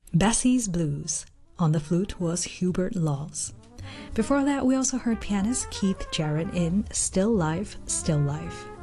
Bessie's Blues. On the flute was Hubert Laws. Before that, we also heard pianist Keith Jarrett in Still Life, Still Life.